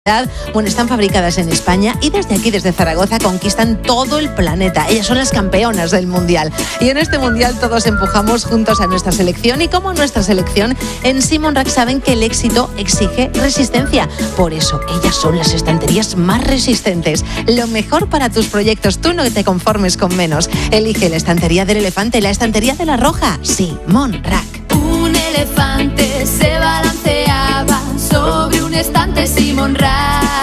Bueno, están fabricadas en España y desde aquí, desde Zaragoza, conquistan todo el planeta. Ellas son las campeonas del Mundial. Y en este Mundial todos empujamos juntos a nuestra selección. Y como nuestra selección, en Simon Rack saben que el éxito exige resistencia. Por eso, ellas son las estanterías más resistentes. Lo mejor para tus proyectos. Tú no te conformes con menos. Elige la estantería del elefante, la estantería de la roja. Simon Rack. Un elefante se balanceaba sobre un estante Simon Rack.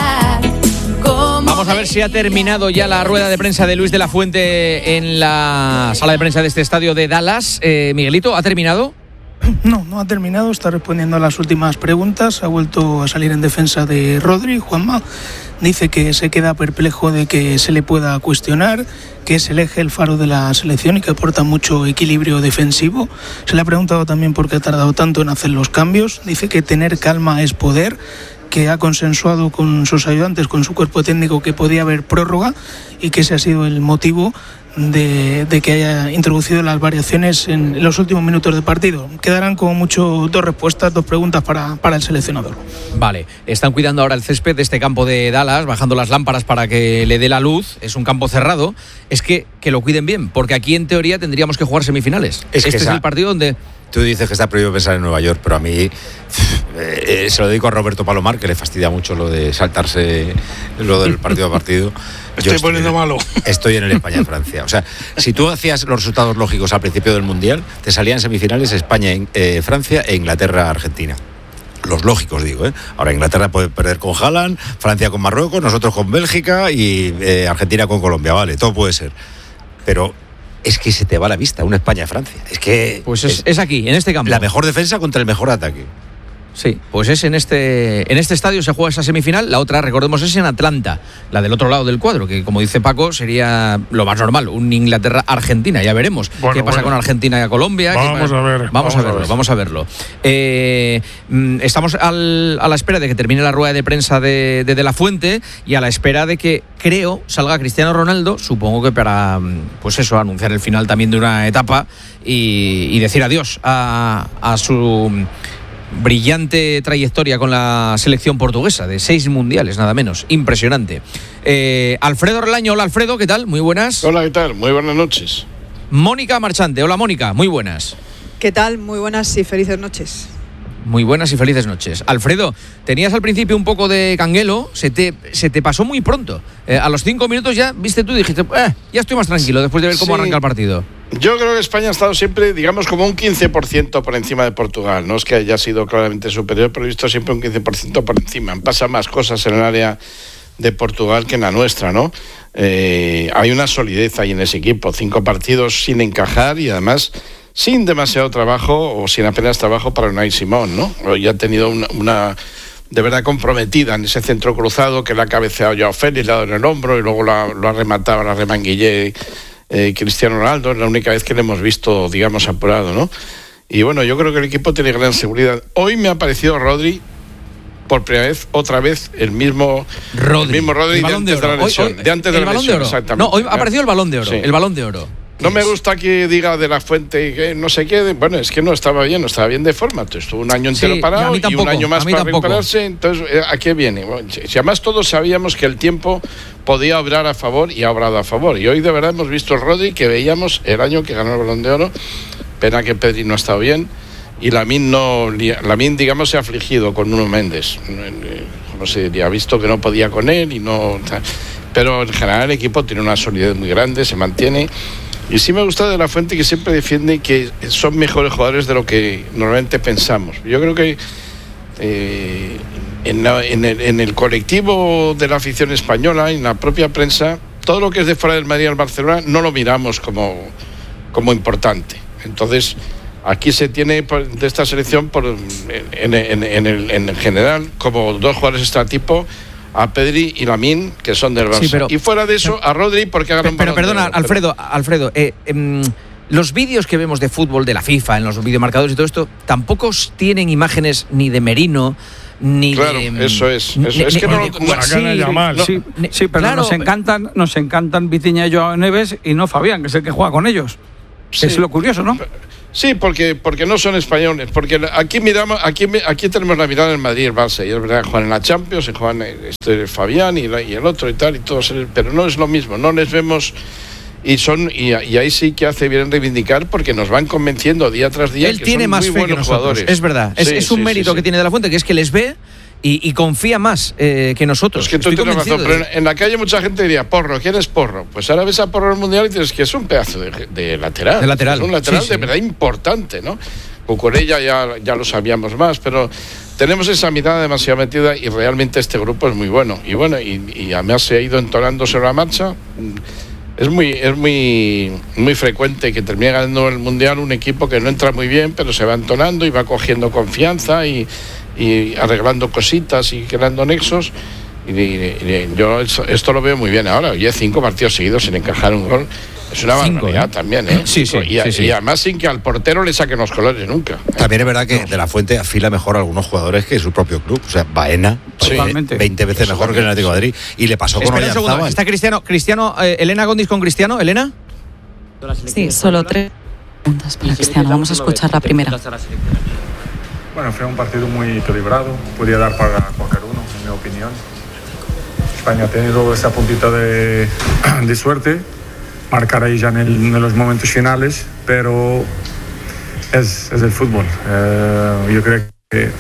Vamos a ver si ha terminado ya la rueda de prensa de Luis de la Fuente en la sala de prensa de este estadio de Dallas. Miguelito, ¿ha terminado? No ha terminado, está respondiendo a las últimas preguntas, ha vuelto a salir en defensa de Rodri. Juanma dice que se queda perplejo de que se le pueda cuestionar, que es el eje, el faro de la selección y que aporta mucho equilibrio defensivo. Se le ha preguntado también por qué ha tardado tanto en hacer los cambios. Dice que tener calma es poder, que ha consensuado con sus ayudantes, con su cuerpo técnico, que podía haber prórroga y que ese ha sido el motivo de que haya introducido las variaciones en los últimos minutos del partido. Quedarán como mucho dos respuestas, dos preguntas para el seleccionador. Vale, están cuidando ahora el césped de este campo de Dallas, bajando las lámparas para que le dé la luz. Es un campo cerrado. Es que lo cuiden bien, porque aquí en teoría tendríamos que jugar semifinales. Este es el partido donde... Tú dices que está prohibido pensar en Nueva York, pero a mí se lo dedico a Roberto Palomar, que le fastidia mucho lo de saltarse lo del partido a partido. Estoy poniendo malo. Estoy en el España-Francia. O sea, si tú hacías los resultados lógicos al principio del Mundial, te salían semifinales España-Francia e Inglaterra-Argentina. Los lógicos, digo, ¿eh? Ahora Inglaterra puede perder con Haaland, Francia con Marruecos, nosotros con Bélgica y Argentina con Colombia. Vale, todo puede ser. Pero... es que se te va la vista, una España-Francia. Es que... Pues es aquí, en este campo. La mejor defensa contra el mejor ataque. Sí, pues es en este estadio se juega esa semifinal. La otra, recordemos, es en Atlanta, la del otro lado del cuadro, que como dice Paco, sería lo más normal, un Inglaterra-Argentina. Ya veremos qué pasa con Argentina y Colombia. Vamos a verlo. Estamos a la espera de que termine la rueda de prensa de la Fuente y a la espera de que, creo, salga Cristiano Ronaldo, supongo que para, pues eso, anunciar el final también de una etapa y decir adiós a su brillante trayectoria con la selección portuguesa, de 6 mundiales, nada menos. Impresionante. Alfredo Relaño, hola Alfredo, ¿qué tal? Muy buenas. Hola, ¿qué tal? Muy buenas noches. Mónica Marchante, hola Mónica, muy buenas. ¿Qué tal? Muy buenas y felices noches. Muy buenas y felices noches. Alfredo, tenías al principio un poco de canguelo, se te pasó muy pronto. A los 5 minutos ya, viste tú y dijiste, ya estoy más tranquilo después de ver cómo arranca el partido. Yo creo que España ha estado siempre, digamos, como un 15% por encima de Portugal. No es que haya sido claramente superior, pero he visto siempre un 15% por encima. Pasan más cosas en el área de Portugal que en la nuestra, ¿no? Hay una solidez ahí en ese equipo. 5 partidos sin encajar y además sin demasiado trabajo o sin apenas trabajo para Unai Simón, ¿no? Ya ha tenido una de verdad comprometida en ese centro cruzado que le ha cabeceado Joao Félix, le ha dado en el hombro y luego lo ha rematado, la remanguillé Cristiano Ronaldo. Es la única vez que le hemos visto, digamos, apurado, ¿no? Y bueno, yo creo que el equipo tiene gran seguridad. Hoy me ha parecido Rodri, por primera vez, otra vez, el mismo Rodri de antes de la lesión. De antes de la lesión, exactamente. No, hoy ha aparecido el Balón de Oro. Sí. El Balón de Oro. No me gusta que diga de la Fuente que no sé qué. Bueno, es que no estaba bien de forma. Estuvo un año entero parado y un año más para recuperarse. Entonces, ¿a qué viene? Bueno, si además todos sabíamos que el tiempo podía obrar a favor y ha obrado a favor. Y hoy de verdad hemos visto el Rodri que veíamos el año que ganó el Balón de Oro. Pena que Pedri no ha estado bien. Y Lamine digamos, se ha afligido con Nuno Méndez. No sé, ha visto que no podía con él y no. Pero en general el equipo tiene una solidez muy grande, se mantiene. Y sí me gusta de la Fuente que siempre defiende que son mejores jugadores de lo que normalmente pensamos. Yo creo que en el colectivo de la afición española, en la propia prensa, todo lo que es de fuera del Madrid al Barcelona no lo miramos como importante. Entonces, aquí se tiene de esta selección en general como 2 jugadores extratipo, a Pedri y Lamine, que son del Barça. Sí, y fuera de eso, a Rodri, porque hagan un Pero perdona, Alfredo, los vídeos que vemos de fútbol de la FIFA, en los videomarcadores y todo esto, tampoco tienen imágenes ni de Merino, ni claro, de... eso es que no lo... Sí, pero claro, nos encantan Vitinha y Joao Neves y no Fabián, que es el que juega con ellos. Sí. Es lo curioso, ¿no? Sí, porque no son españoles, porque aquí tenemos la mirada en Madrid, el Barça, y es verdad, juegan en la Champions, se juegan Fabián y el otro y tal, y todos, pero no es lo mismo, no les vemos. Y ahí sí que hace bien reivindicar, porque nos van convenciendo día tras día. Él que tiene son más muy fe que buenos nosotros, jugadores. es verdad. Es un mérito que tiene De la Fuente, que es que les ve y confía más que nosotros. Es que tú tienes razón, pero en la calle mucha gente diría, Porro, ¿quién es Porro? Pues ahora ves a Porro en el Mundial y dices que es un pedazo de lateral. De lateral. Es un lateral Sí. de verdad importante, ¿no? Cucurella ya lo sabíamos más, pero tenemos esa mirada demasiado metida y realmente este grupo es muy bueno. Y bueno, y además se ha ido entonando sobre la marcha. Es muy frecuente que termine ganando el Mundial un equipo que no entra muy bien, pero se va entonando y va cogiendo confianza y arreglando cositas y creando nexos. Y yo esto lo veo muy bien ahora. Oye, 5 partidos seguidos sin encajar un gol. Es una barbaridad también, ¿eh? Sí. Y además sin que al portero le saquen los colores nunca. También es verdad que De la Fuente afila mejor a algunos jugadores que su propio club. O sea, Baena, Sí. 20 veces mejor que el Atlético de Madrid. Y le pasó con Espera un segundo, Oyarzabal. está Cristiano, Elena Gondis con Cristiano. ¿Elena? Sí, solo 3 preguntas para Cristiano. Vamos a escuchar la primera. Bueno, fue un partido muy equilibrado, podía dar para cualquier uno, en mi opinión. España ha tenido esa puntita de suerte, marcar ahí ya en los momentos finales, pero es el fútbol. Yo creo que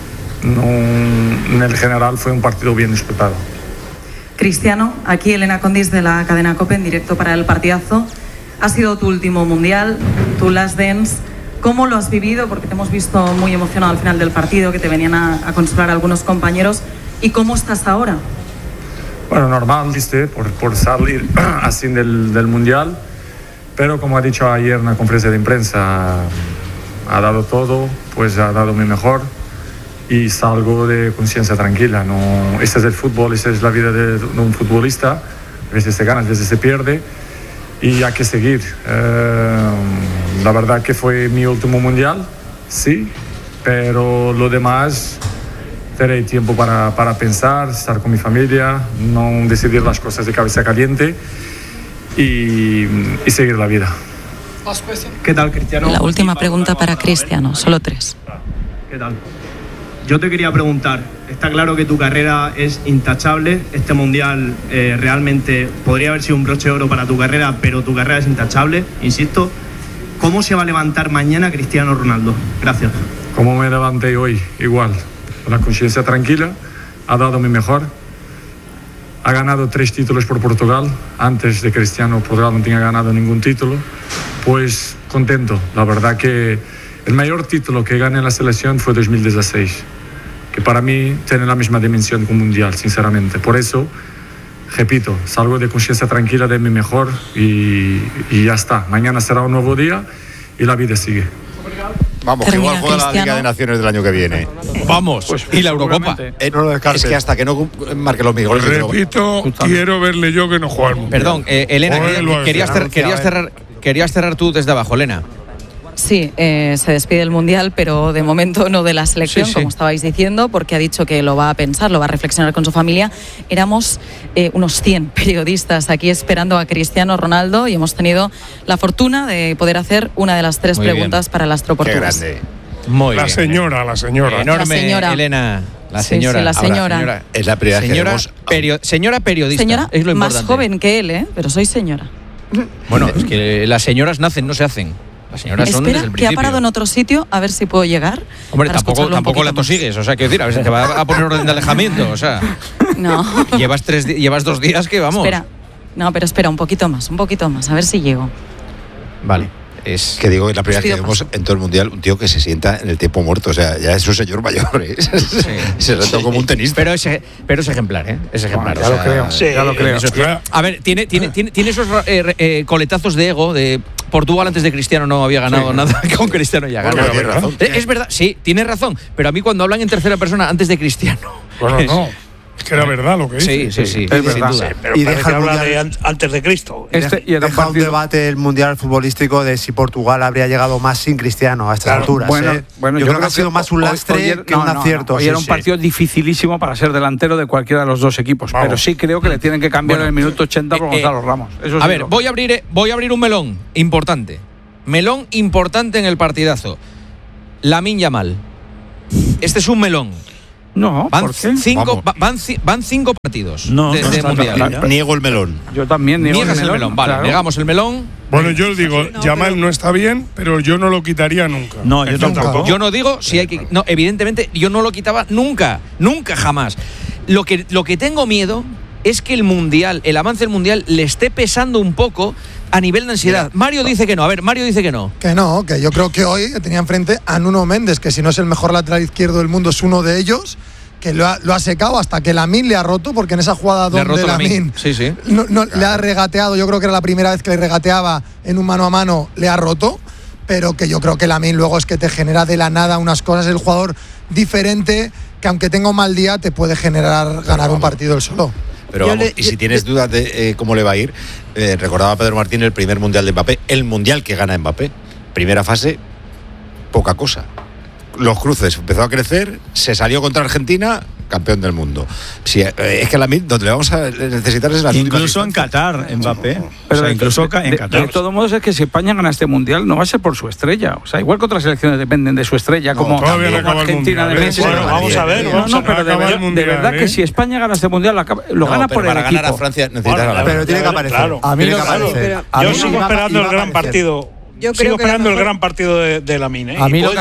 en el general fue un partido bien disputado. Cristiano, aquí Elena Condis de la cadena COPE en directo para el partidazo. Ha sido tu último mundial, tu last dance. ¿Cómo lo has vivido? Porque te hemos visto muy emocionado al final del partido, que te venían a consolar algunos compañeros. ¿Y cómo estás ahora? Bueno, normal, ¿viste? Por salir así del mundial, pero como ha dicho ayer en la conferencia de prensa, ha dado todo, pues ha dado mi mejor y salgo de conciencia tranquila. No, este es el fútbol, esta es la vida de un futbolista. A veces se gana, a veces se pierde y hay que seguir. La verdad que fue mi último mundial, sí, pero lo demás tener tiempo para pensar, estar con mi familia, no decidir las cosas de cabeza caliente y seguir la vida. ¿Qué tal, Cristiano? La última pregunta para Cristiano, solo 3. ¿Qué tal? Yo te quería preguntar, está claro que tu carrera es intachable, este mundial realmente podría haber sido un broche de oro para tu carrera, pero tu carrera es intachable, insisto. ¿Cómo se va a levantar mañana Cristiano Ronaldo? Gracias. Como me levanté hoy, igual. Con la conciencia tranquila, ha dado mi mejor, ha ganado 3 títulos por Portugal, antes de Cristiano Portugal no tenía ganado ningún título, pues contento. La verdad que el mayor título que gané en la selección fue 2016, que para mí tiene la misma dimensión que un mundial, sinceramente. Por eso, repito, salgo de conciencia tranquila, de mi mejor y ya está. Mañana será un nuevo día y la vida sigue. Vamos, que igual juega la Liga de Naciones del año que viene. Vamos, pues, y la Eurocopa. No lo descartes. Es que hasta que no marque los goles. Repito, quiero verle yo que no juega el mundial. Perdón, Elena, querías cerrar tú desde abajo, Elena. Sí, se despide el Mundial, pero de momento no de la selección, como estabais diciendo, porque ha dicho que lo va a pensar, lo va a reflexionar con su familia. Éramos unos 100 periodistas aquí esperando a Cristiano Ronaldo y hemos tenido la fortuna de poder hacer una de las 3 preguntas para el astro portugués. Qué grande. Muy la bien. señora. Enorme, la señora. Elena. La Sí, señora. sí, la señora. Ahora, es la primera vez que vemos... Señora periodista. Señora es lo más importante. joven que él, pero soy señora. Bueno, es que las señoras nacen, no se hacen. Las señoras son desde el Espera, principio. que ha parado en otro sitio, a ver si puedo llegar. Hombre, para tampoco escucharlo un la poquito más. tosigues, o sea, quiero decir, a ver si te va a poner orden de alejamiento, o sea. No. Llevas 2 días que vamos. Espera. No, pero espera, un poquito más, a ver si llego. Vale. Que digo, es la primera vez que vemos en todo el mundial un tío que se sienta en el tiempo muerto. O sea, ya es un señor mayor, ¿eh? Se retó como un tenista. Pero es ejemplar, ¿eh? Es ejemplar. Ya lo creo. Sí, ya lo creo. A ver, tiene esos coletazos de ego de Portugal antes de Cristiano no había ganado nada, con Cristiano ya ganó. Bueno, tiene razón. Es verdad, sí, tiene razón. Pero a mí cuando hablan en tercera persona antes de Cristiano. Bueno, no. Es que era verdad lo que dice. Sí. Es verdad. Sí, pero Y parece deja el hablar mundial. de antes de Cristo. Y deja un debate el mundial futbolístico de si Portugal habría llegado más sin Cristiano a estas alturas. Bueno, yo creo que ha sido más un lastre que un acierto. Hoy era un partido dificilísimo para ser delantero de cualquiera de los 2 equipos. Pero sí creo que le tienen que cambiar en el minuto 80 por Gonzalo Ramos. Eso a ver, voy a abrir un melón importante. melón importante en el partidazo. Lamine Yamal. Este es un melón. No, van 5 partidos de Mundial. Niego el melón. Yo también niego el melón. Vale, claro. negamos el melón. Bueno, yo digo, Yamal no está bien, pero yo no lo quitaría nunca. No, yo tampoco. Yo no digo si hay que. No, evidentemente, yo no lo quitaba nunca, jamás. Lo que tengo miedo es que el Mundial, el avance del Mundial, le esté pesando un poco a nivel de ansiedad. Mario dice que no. A ver, Mario dice que no. Que no, que yo creo que hoy tenía enfrente a Nuno Méndez, que si no es el mejor lateral izquierdo del mundo, es uno de ellos, que lo ha secado hasta que Lamine le ha roto, porque en esa jugada donde Lamine le ha regateado, yo creo que era la primera vez que le regateaba en un mano a mano, le ha roto, pero que yo creo que Lamine luego es que te genera de la nada unas cosas, el jugador diferente, que aunque tenga un mal día te puede generar ganar un partido él solo. Pero vamos, y si tienes dudas de cómo le va a ir, recordaba Pedro Martín el primer Mundial de Mbappé, el Mundial que gana Mbappé. Primera fase, poca cosa. Los cruces empezó a crecer, se salió contra Argentina, campeón del mundo. Si, es que donde le vamos a necesitar es la incluso en Qatar, Mbappé. Pero incluso en Qatar. De todos modos, es que si España gana este mundial, no va a ser por su estrella. O sea, igual que otras selecciones dependen de su estrella, como Argentina de Messi. Bueno, vamos a ver. Pero de verdad que si España gana este mundial, lo gana por el para equipo. ganar a Francia necesita la. Pero tiene que aparecer. Claro. A mí yo sigo esperando el gran partido. Yo creo que el gran partido de Lamine. A mí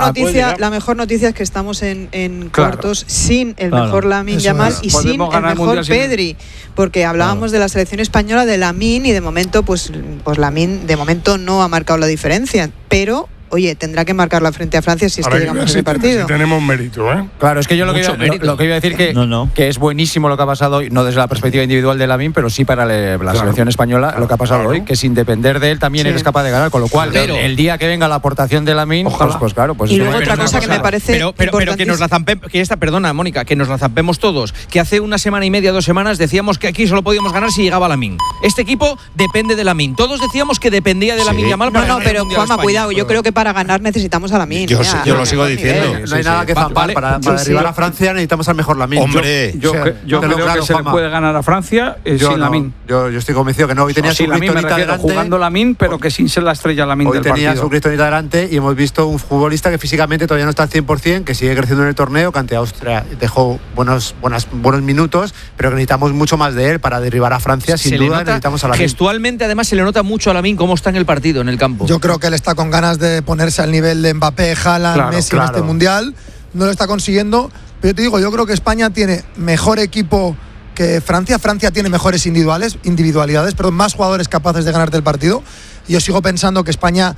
la mejor noticia es que estamos en cuartos sin el mejor Lamine Yamal y sin el mejor Pedri, porque hablábamos de la selección española de Lamine y de momento pues Lamine de momento no ha marcado la diferencia, pero oye, tendrá que marcarla frente a Francia si es que llegamos a ese partido. Si tenemos mérito, ¿eh? Claro, es que yo lo que iba a decir que es buenísimo lo que ha pasado hoy, no desde la perspectiva individual de Lamine, pero sí para la selección española, lo que ha pasado hoy, que sin depender de él también eres capaz de ganar, con lo cual el día que venga la aportación de Lamine, pues claro, pues y luego otra cosa que me parece pero que nos la zampemos, perdona, Mónica, que nos la zampemos todos, que hace una semana y media, 2 semanas decíamos que aquí solo podíamos ganar si llegaba Lamine. Este equipo depende de Lamine. Todos decíamos que dependía de Lamine Yamal para ganar. Pero Juanma, cuidado, yo creo que para ganar necesitamos a Lamine. Yo lo sigo diciendo. No hay nada que zampar. Para derribar a Francia necesitamos al mejor Lamine. Hombre, yo creo que se le puede ganar a Francia sin Lamine. Yo estoy convencido que no. Hoy tenía su criptonita delante. Jugando Lamine, pero que sin ser la estrella Lamine del partido. Hoy tenía su criptonita delante y hemos visto un futbolista que físicamente todavía no está al 100%, que sigue creciendo en el torneo, que ante Austria dejó buenos minutos, pero que necesitamos mucho más de él para derribar a Francia. Sin duda necesitamos a Lamine. Gestualmente, además, se le nota mucho a Lamine cómo está en el partido, en el campo. Yo creo que él está con ganas de ponerse al nivel de Mbappé, Haaland, Messi en este mundial. No lo está consiguiendo, pero yo te digo, yo creo que España tiene mejor equipo que Francia. Francia tiene mejores individualidades, pero más jugadores capaces de ganarte el partido. Y yo sigo pensando que España,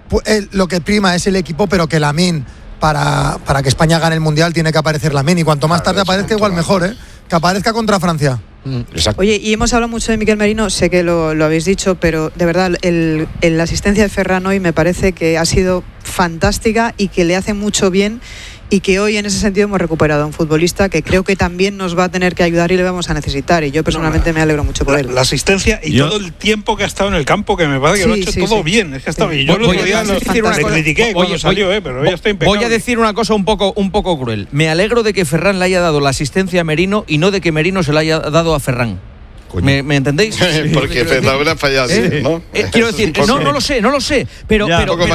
lo que prima es el equipo, pero que Lamine, para que España gane el mundial, tiene que aparecer Lamine. Y cuanto más tarde aparezca, igual mejor, que aparezca contra Francia. Exacto. Oye, y hemos hablado mucho de Miquel Merino, sé que lo habéis dicho, pero de verdad la asistencia de Ferran hoy me parece que ha sido fantástica y que le hace mucho bien, y que hoy en ese sentido hemos recuperado a un futbolista que creo que también nos va a tener que ayudar y le vamos a necesitar, y yo personalmente me alegro mucho por él. La asistencia y todo el tiempo que ha estado en el campo, que me parece que lo ha hecho todo bien. Es que está bien. Yo el otro día le critiqué cuando salió, pero ya está impecable. Voy a decir una cosa un poco cruel. Me alegro de que Ferran le haya dado la asistencia a Merino y no de que Merino se la haya dado a Ferran. ¿Me entendéis? Porque Ferran habrá fallado, ¿no? Quiero decir, no lo sé, pero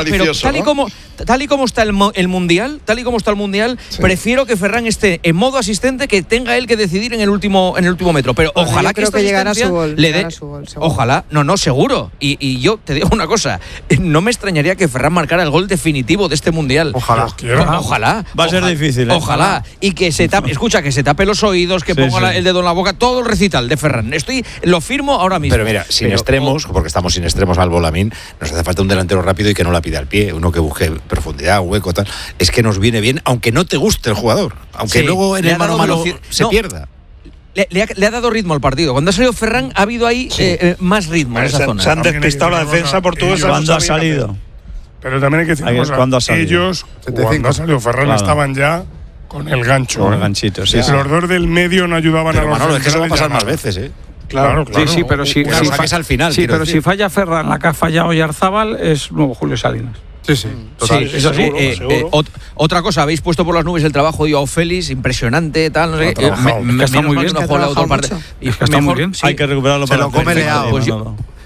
tal y como está el mundial, prefiero que Ferran esté en modo asistente, que tenga él que decidir en el último metro. Pero ojalá que esta llegará su gol, le dé. Ojalá, seguro. Y yo te digo una cosa, no me extrañaría que Ferran marcara el gol definitivo de este mundial. Ojalá. Va a ser difícil. Ojalá. Y que se tape los oídos, que ponga el dedo en la boca, todo el recital de Ferran. Lo firmo ahora mismo. Pero mira, sin extremos, porque estamos sin extremos salvo Lamine, nos hace falta un delantero rápido y que no la pide al pie, uno que busque profundidad, hueco, tal. Es que nos viene bien, aunque no te guste el jugador, aunque luego en el mano a mano se pierda. Le ha dado ritmo al partido. Cuando ha salido Ferran ha habido ahí más ritmo en esa zona. Se han despistado la defensa portuguesa cuando ha salido. Pero también hay que decir cuando ellos, cuando ha salido Ferran, estaban ya con el gancho. Con el ganchito, sí. Los dos del medio no ayudaban a los centrales. Es que eso va a pasar más veces, Claro. Sí, pero si al final. Sí, pero si falla Ferran, la que ha fallado Yarzábal es nuevo Julio Salinas. Sí, total. Sí, eso sí. Otra cosa, habéis puesto por las nubes el trabajo de Joao Félix, impresionante, tal, no sé qué. Está muy bien. No juega la otra parte. Está muy bien. Hay que recuperarlo para el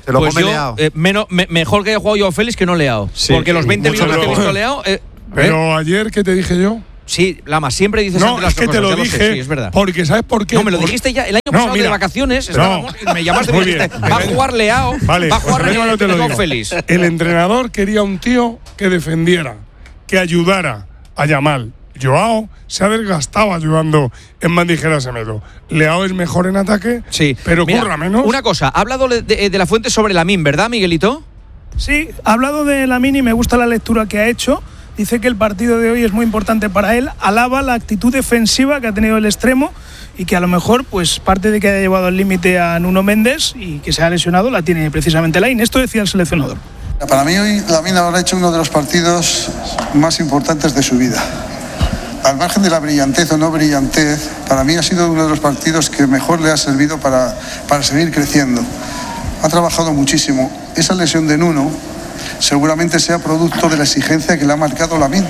Se lo pues come yo, Leao. Mejor que haya jugado Joao Félix que no Leao. Sí, porque los 20 minutos que he visto Leao. Pero ayer, ¿qué te dije yo? Sí, Lama, siempre dices no, es que te lo dije, sí, es verdad. Porque ¿sabes por qué? No, me lo dijiste ya el año pasado de vacaciones, me llamaste y me dijiste, va a jugar Leao, va a jugar Joao Félix. El entrenador quería un tío que defendiera, que ayudara a Yamal. Joao se ha desgastado ayudando en bandijera Semedo. Leao es mejor en ataque, pero curra menos. Una cosa, ha hablado de la Fuente sobre Lamine, ¿verdad, Miguelito? Sí, ha hablado de Lamine y me gusta la lectura que ha hecho. Dice que el partido de hoy es muy importante para él. Alaba la actitud defensiva que ha tenido el extremo y que a lo mejor, pues parte de que haya llevado al límite a Nuno Méndez y que se ha lesionado, la tiene precisamente Lamine. Esto decía el seleccionador. Para mí hoy Lamine habrá hecho uno de los partidos más importantes de su vida. Al margen de la brillantez o no brillantez, para mí ha sido uno de los partidos que mejor le ha servido para seguir creciendo. Ha trabajado muchísimo. Esa lesión de Nuno seguramente sea producto de la exigencia que le ha marcado Lamine.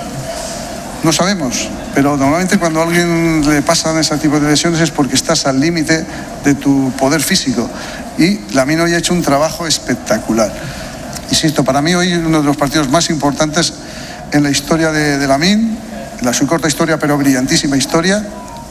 No sabemos, pero normalmente cuando a alguien le pasan ese tipo de lesiones es porque estás al límite de tu poder físico. Y Lamine hoy ha hecho un trabajo espectacular. Insisto, para mí hoy es uno de los partidos más importantes en la historia de Lamine, en su corta historia pero brillantísima historia,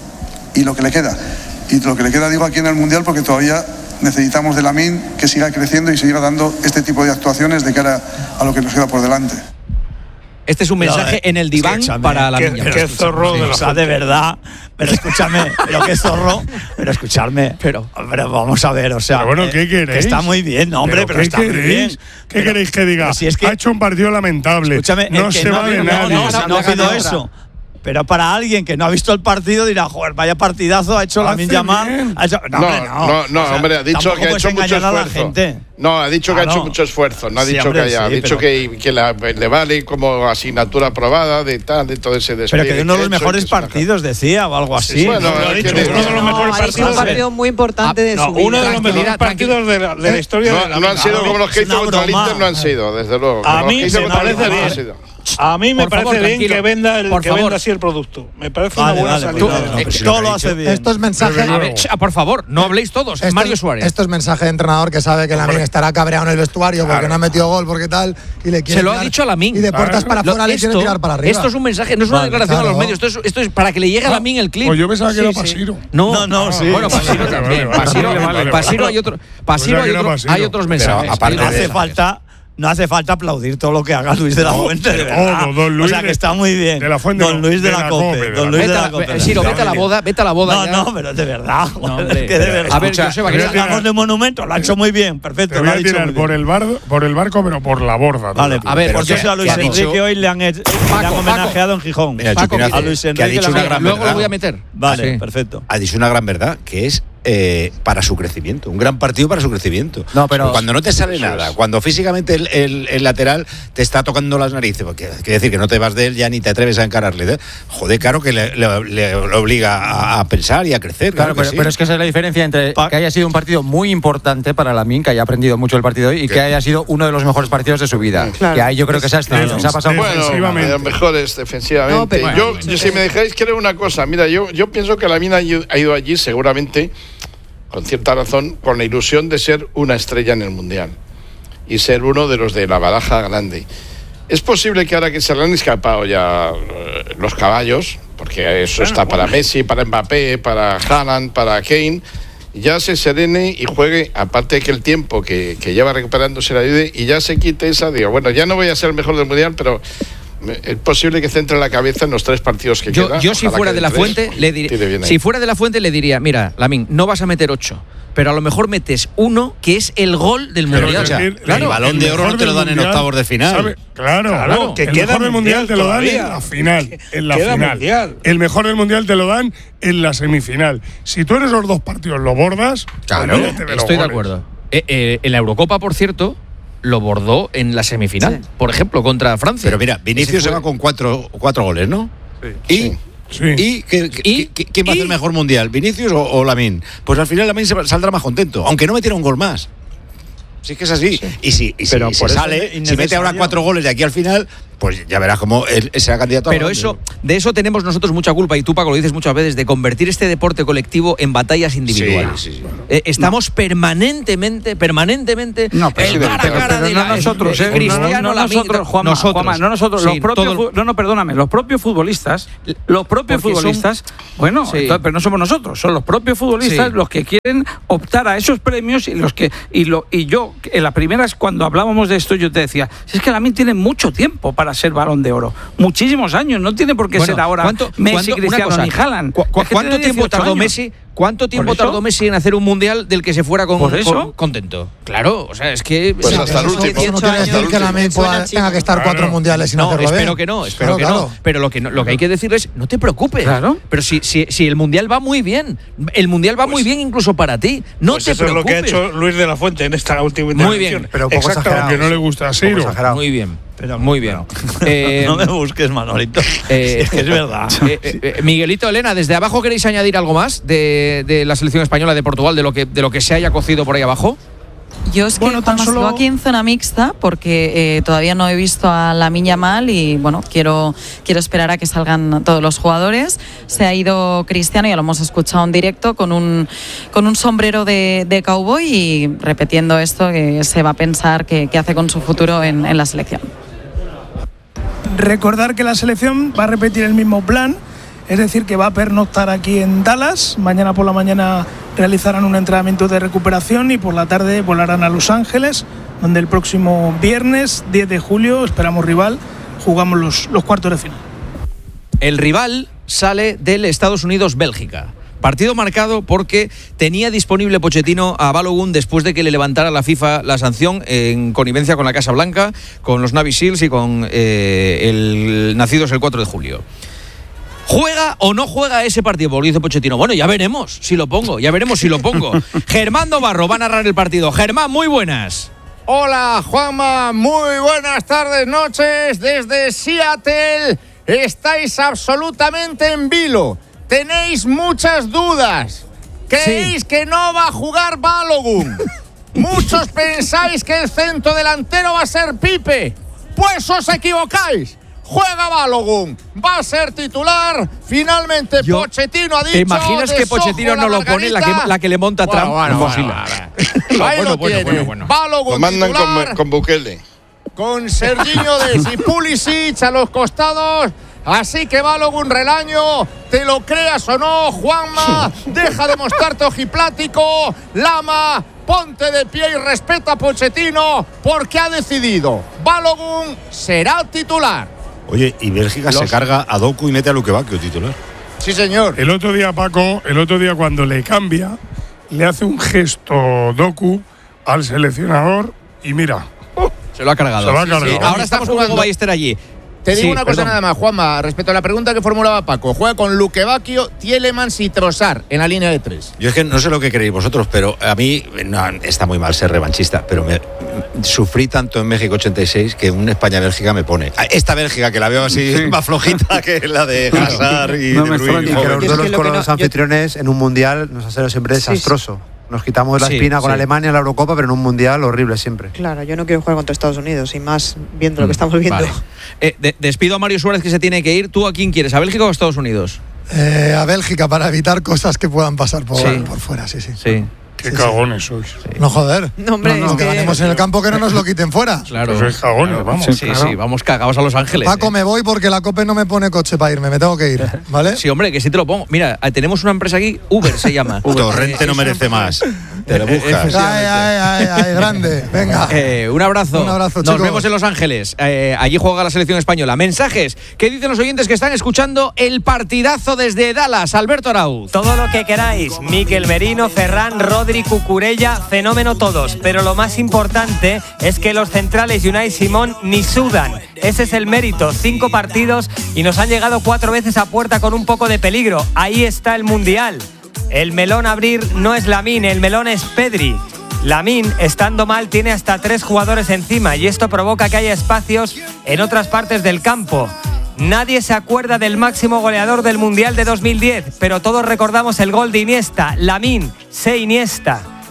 y lo que le queda. Y lo que le queda digo aquí en el Mundial porque todavía necesitamos de Lamine que siga creciendo y siga dando este tipo de actuaciones de cara a lo que nos queda por delante. Este es un mensaje en el diván para Lamine. Qué zorro de verdad. Pero escúchame, qué zorro. Pero escuchadme. Pero vamos a ver, o sea. Pero bueno, ¿qué queréis? Que está muy bien, no, hombre, pero está muy bien. ¿Qué queréis que diga? Si es que ha hecho un partido lamentable. Escúchame, no se va de nadie. No ha sido eso. Pero para alguien que no ha visto el partido dirá, joder, vaya partidazo ha hecho Lamine Yamal. No, hombre, ha dicho que ha hecho mucho esfuerzo. No, ha dicho que ha hecho mucho esfuerzo. No ha dicho que haya. Ha dicho que le vale como asignatura aprobada de todo ese despliegue. Pero que de uno de los mejores partidos, decía, o algo así. Bueno, ha dicho uno de los mejores partidos. Es un partido muy importante de su vida. Uno de los mejores partidos de la historia de la No han sido como los que hizo contra el Inter, no han sido, desde luego. A mí me parece bien. A mí me parece bien que venda así el producto. Me parece una buena salida. Todo lo hace bien. Esto es mensaje. Por favor, no habléis todos. Mario Suárez. Esto es mensaje de entrenador que sabe que Lamine estará cabreado en el vestuario porque no ha metido gol, porque tal. Y le quiere se lo ha dicho a Lamine. Y de puertas para afuera le quiere tirar para arriba. Esto es un mensaje, no es una declaración a los medios. Esto es para que le llegue a Lamine el clip. Pues yo pensaba que era Pasiro. No, sí. Bueno, Pasiro también. Pasiro hay otro. Hay otros mensajes. No hace falta aplaudir todo lo que haga Luis de la Fuente, de verdad. Don Luis, o sea, que está muy bien. De la Fuente, Don Luis de la Cope. Don Luis de la Cope. Siro, vete a la boda. No, pero de verdad. Es que de verdad. A ver, Joseba, que hablamos de monumento, lo ha hecho muy bien. Perfecto. Te voy a tirar por el barco, pero por la borda. Vale, a ver, porque a Luis Enrique hoy le han homenajeado en Gijón. A Luis Enrique luego lo voy a meter. Vale, perfecto. Ha dicho una gran verdad, que es para su crecimiento, un gran partido para su crecimiento. No, pero cuando no te sale nada, cuando físicamente el lateral te está tocando las narices, porque quiere decir que no te vas de él ya ni te atreves a encararle. Joder, claro que le obliga a pensar y a crecer. Claro, pero es que esa es la diferencia entre que haya sido un partido muy importante para Lamine, que haya aprendido mucho el partido hoy, y que haya sido uno de los mejores partidos de su vida. Claro. Que ahí yo creo que se ha pasado defensivamente. Los mejores defensivamente. No, yo si me dejáis creo una cosa, mira, yo pienso que Lamine ha ido allí seguramente con cierta razón, con la ilusión de ser una estrella en el Mundial y ser uno de los de la baraja grande. Es posible que ahora que se le han escapado ya los caballos, porque eso está para Messi, para Mbappé, para Haaland, para Kane, ya se serene y juegue, aparte de que el tiempo que lleva recuperándose la ayude, y ya se quite esa, digo, bueno, ya no voy a ser el mejor del Mundial, pero es posible que centre la cabeza en los 3 partidos que quedan. Yo si fuera de la Fuente le diría, mira, Lamine, no vas a meter 8, pero a lo mejor metes 1 que es el gol del Mundial. El Balón de Oro no te lo dan en octavos de final. Claro, que el mejor del Mundial te lo dan en la final. El mejor del Mundial te lo dan en la semifinal. Si tú en esos 2 partidos lo bordas, estoy de acuerdo. En la Eurocopa, por cierto, lo bordó en la semifinal, por ejemplo, contra Francia. Pero mira, Vinicius se va con 4 goles, ¿no? Sí. ¿Y quién va a hacer el mejor mundial? ¿Vinicius o Lamine? Pues al final Lamine saldrá más contento, aunque no metiera un gol más. Sí que es así. Sí. Y si sale, si mete ahora 4 goles de aquí al final, pues ya verás cómo él será candidato. Pero de eso tenemos nosotros mucha culpa, y tú, Paco, lo dices muchas veces, de convertir este deporte colectivo en batallas individuales. Sí. Estamos permanentemente no, pero no nosotros, Cristiano, Juanma, no nosotros, los propios perdóname, los propios futbolistas, bueno, entonces, pero no somos nosotros, son los propios futbolistas los que quieren optar a esos premios, y yo en las primeras, cuando hablábamos de esto, yo te decía, si es que Lamine tiene mucho tiempo para ser Balón de Oro, muchísimos años, no tiene por qué ser ahora Messi, Cristiano ni Haaland. ¿Cuánto tiempo tardó Messi? ¿Cuánto tiempo tardó Messi en hacer un mundial del que se fuera contento? Claro, o sea, es que pues hasta el último. Eso no quiere decir que Lamine tenga que estar 4 mundiales sin hacerlo bien. Espero que no. Pero lo que hay que decirle es, no te preocupes. Claro. Pero si el mundial va muy bien, muy bien incluso para ti. No te preocupes. Eso es lo que ha hecho Luis de la Fuente en esta última intervención. Muy bien, pero poco exagerado. Que no le gusta a Ciro. Muy bien. Pero muy bien. No me busques, Manolito. Es que es verdad. Miguelito, Elena, desde abajo, ¿queréis añadir algo más de la selección española de Portugal, de lo que se haya cocido por ahí abajo? Yo es que sigo aquí en zona mixta porque todavía no he visto a Lamine Yamal y bueno, quiero esperar a que salgan todos los jugadores. Se ha ido Cristiano, ya lo hemos escuchado en directo, con un sombrero de cowboy y repitiendo esto que se va a pensar qué hace con su futuro en la selección. Recordar que la selección va a repetir el mismo plan, es decir, que va a pernoctar aquí en Dallas. Mañana por la mañana realizarán un entrenamiento de recuperación y por la tarde volarán a Los Ángeles, donde el próximo viernes 10 de julio, esperamos rival, jugamos los cuartos de final. El rival sale del Estados Unidos-Bélgica. Partido marcado porque tenía disponible Pochettino a Balogun después de que le levantara la FIFA la sanción en connivencia con la Casa Blanca, con los Navy Seals y con el nacidos el 4 de julio. ¿Juega o no juega ese partido? Porque dice Pochettino, bueno, ya veremos si lo pongo. Germán Dobarro va a narrar el partido. Germán, muy buenas. Hola, Juanma, muy buenas tardes, noches desde Seattle. Estáis absolutamente en vilo. Tenéis muchas dudas. ¿Creéis que no va a jugar Balogun? Muchos pensáis que el centro delantero va a ser Pipe. Pues os equivocáis. Juega Balogun, va a ser titular. Finalmente Pochettino ha dicho. ¿Te imaginas que Pochettino no lo pone la que le monta Trump? Ahí lo tiene. Balogun lo mandan titular, con Bukele. con Serginho Dest y Pulisic a los costados. Así que Balogun, Relaño, te lo creas o no, Juanma, deja de mostrarte ojiplático. Lama, ponte de pie y respeta a Pochettino porque ha decidido. Balogun será titular. Oye, y Bélgica se carga a Doku y mete a Luque Bacchio titular. Sí, señor. El otro día, Paco, cuando le cambia, le hace un gesto Doku al seleccionador y mira. Se lo ha cargado. Sí, ahora estamos con Hugo Ballester allí. Te digo una cosa nada más, Juanma, respecto a la pregunta que formulaba Paco. Juega con Luque Bacchio, Tielemans y Trossard en la línea de 3. Yo es que no sé lo que creéis vosotros, pero a mí está muy mal ser revanchista, pero sufrí tanto en México 86 que una España-Bélgica me pone. Esta Bélgica, que la veo así más flojita que la de Hazard y de Ruiz. Que los duelos con los anfitriones en un mundial nos ha sido siempre desastroso. Nos quitamos la espina con Alemania en la Eurocopa, pero en un mundial horrible siempre. Claro, yo no quiero jugar contra Estados Unidos, y más viendo lo que estamos viendo. Vale. Despido a Mario Suárez, que se tiene que ir. ¿Tú a quién quieres? ¿A Bélgica o a Estados Unidos? A Bélgica, para evitar cosas que puedan pasar por fuera, sí. Qué cagones sois. No, joder. No, hombre, lo que ganemos en el campo, que no nos lo quiten fuera. Claro. Sois cagones, vamos. Sí, vamos cagados a Los Ángeles. Paco, me voy porque la COPE no me pone coche para irme, me tengo que ir, ¿vale? Sí, hombre, que sí te lo pongo. Mira, tenemos una empresa aquí, Uber se llama. Torrente no merece más. Te lo buscas. Ay, grande. Venga. Un abrazo. Un abrazo, Nos chicos. vemos en Los Ángeles. Allí juega la selección española. Mensajes. ¿Qué dicen los oyentes que están escuchando el partidazo desde Dallas? Alberto Arauz. Todo lo que queráis. Mikel Merino, Ferran, Rodri, Cucurella, fenómeno todos. Pero lo más importante es que los centrales Unai Simón ni sudan. Ese es el mérito. 5 partidos y nos han llegado 4 veces a puerta con un poco de peligro. Ahí está el Mundial. El melón a abrir no es Lamine, el melón es Pedri. Lamine, estando mal, tiene hasta 3 jugadores encima y esto provoca que haya espacios en otras partes del campo. Nadie se acuerda del máximo goleador del Mundial de 2010, pero todos recordamos el gol de Iniesta. Lamine, sé Iniesta.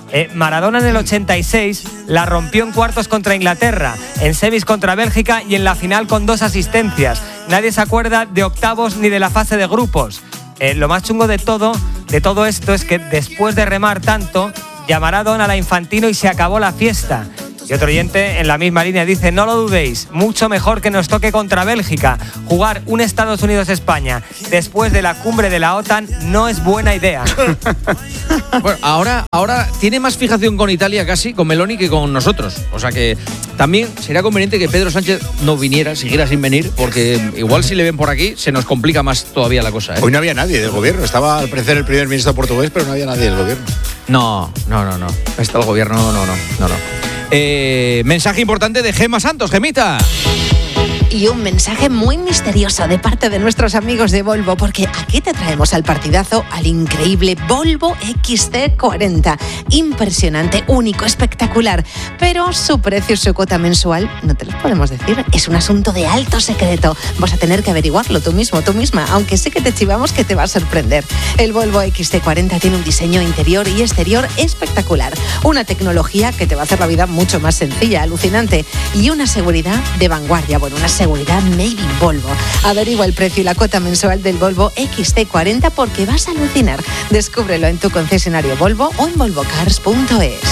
Maradona en el 86 la rompió en cuartos contra Inglaterra, en semis contra Bélgica y en la final con 2 asistencias. Nadie se acuerda de octavos ni de la fase de grupos. Lo más chungo de todo esto es que después de remar tanto, llamará Don a la Infantino y se acabó la fiesta. Y otro oyente en la misma línea dice: no lo dudéis, mucho mejor que nos toque contra Bélgica. Jugar un Estados Unidos-España después de la cumbre de la OTAN no es buena idea. Bueno, ahora tiene más fijación con Italia casi, con Meloni, que con nosotros. O sea que también sería conveniente que Pedro Sánchez no viniera, siguiera sin venir, porque igual si le ven por aquí se nos complica más todavía la cosa, ¿eh? Hoy no había nadie del gobierno. Estaba al parecer el primer ministro portugués, pero no había nadie del gobierno. No. Está el gobierno, no. Mensaje importante de Gemma Santos. Gemita. Y un mensaje muy misterioso de parte de nuestros amigos de Volvo, porque aquí te traemos al partidazo al increíble Volvo XC40. Impresionante, único, espectacular. Pero su precio y su cuota mensual no te los podemos decir. Es un asunto de alto secreto. Vas a tener que averiguarlo tú mismo, tú misma, aunque sé que te chivamos que te va a sorprender. El Volvo XC40 tiene un diseño interior y exterior espectacular. Una tecnología que te va a hacer la vida mucho más sencilla, alucinante. Y una seguridad de vanguardia. Bueno, una seguridad made in Volvo. Averigua el precio y la cuota mensual del Volvo XC40 porque vas a alucinar. Descúbrelo en tu concesionario Volvo o en volvocars.es.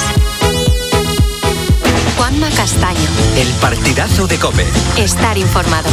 Juanma Castaño. El partidazo de COPE. Estar informado.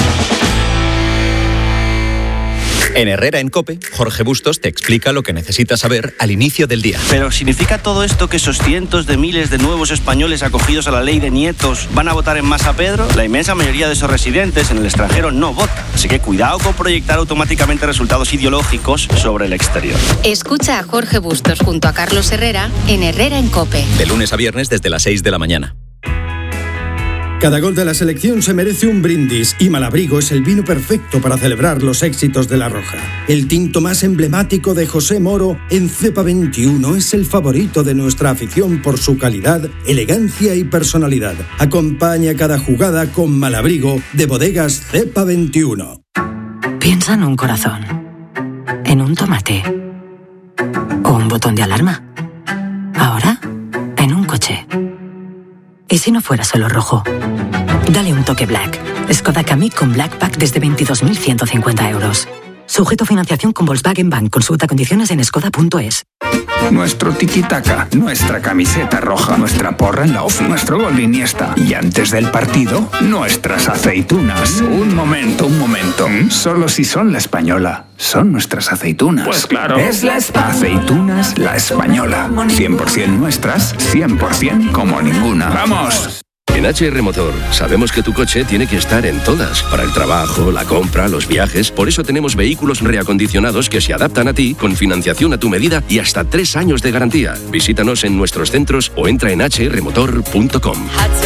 En Herrera en COPE, Jorge Bustos te explica lo que necesitas saber al inicio del día. Pero ¿significa todo esto que esos cientos de miles de nuevos españoles acogidos a la ley de nietos van a votar en masa Pedro? La inmensa mayoría de esos residentes en el extranjero no vota. Así que cuidado con proyectar automáticamente resultados ideológicos sobre el exterior. Escucha a Jorge Bustos junto a Carlos Herrera en Herrera en COPE. De lunes a viernes desde las 6 de la mañana. Cada gol de la selección se merece un brindis y Malabrigo es el vino perfecto para celebrar los éxitos de La Roja. El tinto más emblemático de José Moro en Cepa 21 es el favorito de nuestra afición por su calidad, elegancia y personalidad. Acompaña cada jugada con Malabrigo de Bodegas Cepa 21. Piensa en un corazón, en un tomate o un botón de alarma. Ahora, en un coche. ¿Y si no fuera solo rojo? Dale un toque Black. Skoda Kamiq con Black Pack desde 22.150 euros. Sujeto a financiación con Volkswagen Bank. Consulta condiciones en skoda.es. Nuestro tiki-taka, nuestra camiseta roja, nuestra porra en la OFI, nuestro gol de Iniesta. Y antes del partido, nuestras aceitunas. Un momento. Solo si son La Española. Son nuestras aceitunas. Pues claro. Es Aceitunas La Española. 100% nuestras, 100% como ninguna. ¡Vamos! En HR Motor sabemos que tu coche tiene que estar en todas, para el trabajo, la compra, los viajes. Por eso tenemos vehículos reacondicionados que se adaptan a ti, con financiación a tu medida y hasta 3 años de garantía. Visítanos en nuestros centros o entra en hrmotor.com.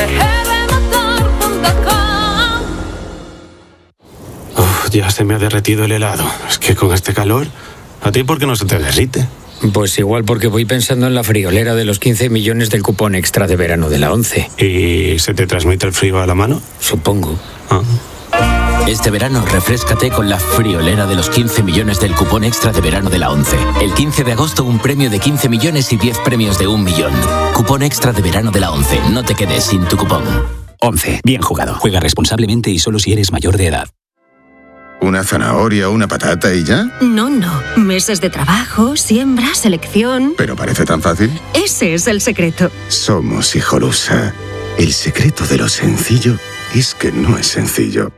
Ya se me ha derretido el helado. Es que con este calor, ¿a ti por qué no se te derrite? Pues igual porque voy pensando en la friolera de los 15 millones del cupón extra de verano de la 11. ¿Y se te transmite el frío a la mano? Supongo. Este verano refréscate con la friolera de los 15 millones del cupón extra de verano de la 11. El 15 de agosto un premio de 15 millones y 10 premios de 1 millón. Cupón extra de verano de la 11. No te quedes sin tu cupón. 11. Bien jugado. Juega responsablemente y solo si eres mayor de edad. ¿Una zanahoria o una patata y ya? No. Meses de trabajo, siembra, selección. ¿Pero parece tan fácil? Ese es el secreto. Somos Hijolusa. El secreto de lo sencillo es que no es sencillo.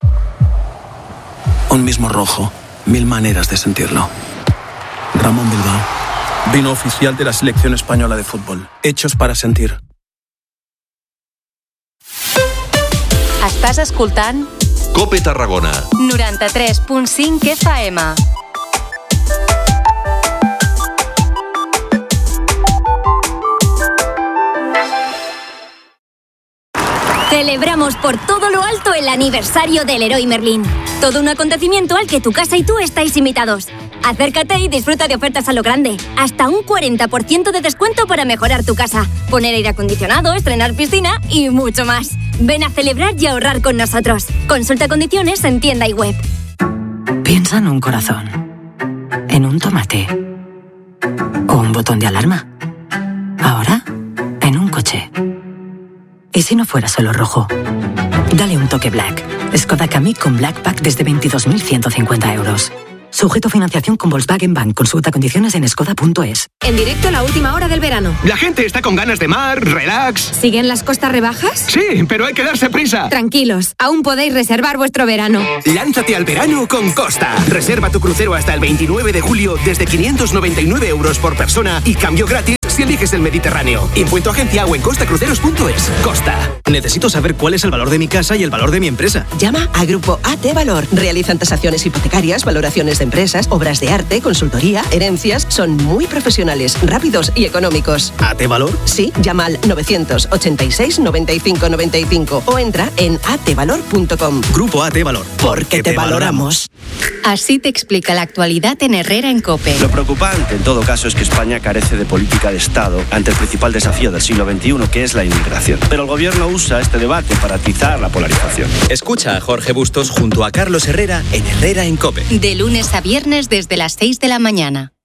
Un mismo rojo, 1000 maneras de sentirlo. Ramón Bilbao. Vino oficial de la selección española de fútbol. Hechos para sentir. Estàs escoltant COPE Tarragona 93.5 FM. Celebramos por todo lo alto el aniversario del Leroy Merlin. Todo un acontecimiento al que tu casa y tú estáis invitados. Acércate y disfruta de ofertas a lo grande. Hasta un 40% de descuento para mejorar tu casa, poner aire acondicionado, estrenar piscina y mucho más. Ven a celebrar y ahorrar con nosotros. Consulta condiciones en tienda y web. Piensa en un corazón, en un tomate o un botón de alarma. ¿Y si no fuera solo rojo? Dale un toque Black. Skoda Kamiq con Black Pack desde 22.150 euros. Sujeto a financiación con Volkswagen Bank. Consulta condiciones en skoda.es. En directo, la última hora del verano. La gente está con ganas de mar, relax. ¿Siguen las costas rebajas? Sí, pero hay que darse prisa. Tranquilos, aún podéis reservar vuestro verano. Lánzate al verano con Costa. Reserva tu crucero hasta el 29 de julio desde 599 euros por persona y cambio gratis si eliges el Mediterráneo. Impuesto agencia o en costacruceros.es. Costa. Necesito saber cuál es el valor de mi casa y el valor de mi empresa. Llama a Grupo AT Valor. Realizan tasaciones hipotecarias, valoraciones de empresas, obras de arte, consultoría, herencias. Son muy profesionales, rápidos y económicos. ¿AT Valor? Sí, llama al 986 95 95 o entra en atvalor.com. Grupo AT Valor. Porque te valoramos. Así te explica la actualidad en Herrera en COPE. Lo preocupante en todo caso es que España carece de política de Estado ante el principal desafío del siglo XXI, que es la inmigración. Pero el gobierno usa este debate para atizar la polarización. Escucha a Jorge Bustos junto a Carlos Herrera en Herrera en COPE. De lunes a viernes desde las 6 de la mañana.